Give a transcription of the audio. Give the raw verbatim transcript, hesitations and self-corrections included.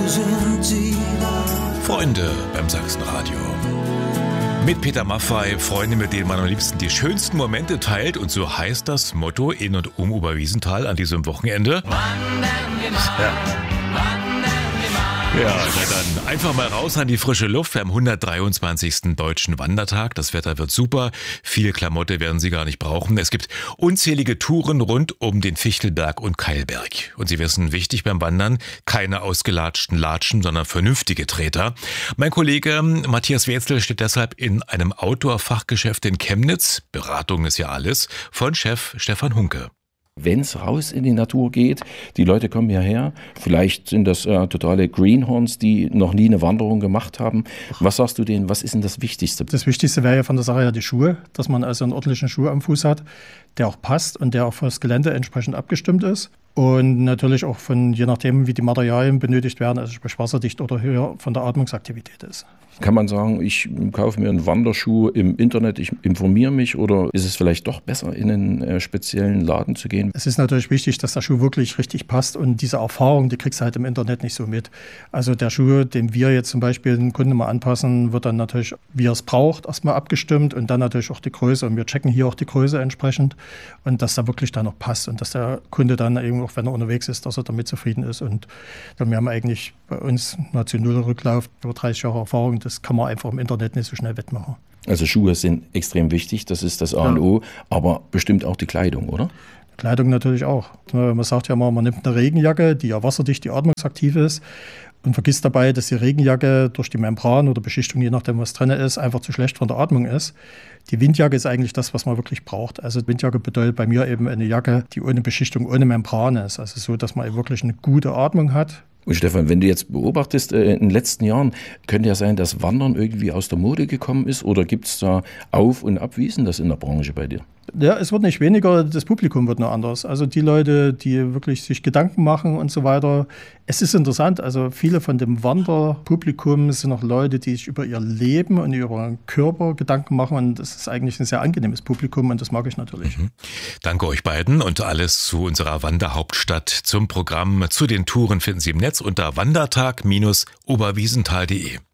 sind sie da. Freunde beim Sachsenradio. Mit Peter Maffay, Freunde, mit denen man am liebsten die schönsten Momente teilt. Und so heißt das Motto in und um Oberwiesenthal an diesem Wochenende. Wandern wir mal, Ja. wandern wir mal. Ja, na dann einfach mal raus an die frische Luft. Wir haben hundertdreiundzwanzigsten Deutschen Wandertag. Das Wetter wird super. Viel Klamotte werden Sie gar nicht brauchen. Es gibt unzählige Touren rund um den Fichtelberg und Keilberg. Und Sie wissen, wichtig beim Wandern, keine ausgelatschten Latschen, sondern vernünftige Treter. Mein Kollege Matthias Wetzel steht deshalb in einem Outdoor-Fachgeschäft in Chemnitz. Beratung ist ja alles. Von Chef Stefan Hunke. Wenn es raus in die Natur geht, die Leute kommen hierher, vielleicht sind das äh, totale Greenhorns, die noch nie eine Wanderung gemacht haben. Was sagst du denen, was ist denn das Wichtigste? Das Wichtigste wäre ja von der Sache her die Schuhe, dass man also einen ordentlichen Schuh am Fuß hat, der auch passt und der auch für das Gelände entsprechend abgestimmt ist. Und natürlich auch von, je nachdem, wie die Materialien benötigt werden, also sprich wasserdicht oder höher von der Atmungsaktivität ist. Kann man sagen, ich kaufe mir einen Wanderschuh im Internet, ich informiere mich, oder ist es vielleicht doch besser, in einen äh, speziellen Laden zu gehen? Es ist natürlich wichtig, dass der Schuh wirklich richtig passt und diese Erfahrung, die kriegst du halt im Internet nicht so mit. Also der Schuh, den wir jetzt zum Beispiel den Kunden mal anpassen, wird dann natürlich, wie er es braucht, erstmal abgestimmt und dann natürlich auch die Größe. Und wir checken hier auch die Größe entsprechend und dass da wirklich dann noch passt und dass der Kunde dann eben auch, wenn er unterwegs ist, dass er damit zufrieden ist. Und wir haben eigentlich bei uns nahezu null Rücklauf, über dreißig Jahre Erfahrung. Das kann man einfach im Internet nicht so schnell wettmachen. Also Schuhe sind extrem wichtig, das ist das A und O, aber bestimmt auch die Kleidung, oder? Kleidung natürlich auch. Man sagt ja mal, man nimmt eine Regenjacke, die ja wasserdicht, die atmungsaktiv ist und vergisst dabei, dass die Regenjacke durch die Membran oder Beschichtung, je nachdem was drin ist, einfach zu schlecht von der Atmung ist. Die Windjacke ist eigentlich das, was man wirklich braucht. Also Windjacke bedeutet bei mir eben eine Jacke, die ohne Beschichtung, ohne Membran ist. Also so, dass man eben wirklich eine gute Atmung hat. Und Stefan, wenn du jetzt beobachtest, äh, in den letzten Jahren, könnte ja sein, dass Wandern irgendwie aus der Mode gekommen ist, oder gibt es da Auf- und Ab? Wie ist denn das in der Branche bei dir? Ja, es wird nicht weniger, das Publikum wird nur anders. Also die Leute, die wirklich sich Gedanken machen und so weiter. Es ist interessant, also viele von dem Wanderpublikum sind auch Leute, die sich über ihr Leben und über ihren Körper Gedanken machen, und das ist eigentlich ein sehr angenehmes Publikum und das mag ich natürlich. Mhm. Danke euch beiden, und alles zu unserer Wanderhauptstadt, zum Programm, zu den Touren finden Sie im Netz unter wandertag Bindestrich oberwiesenthal punkt de.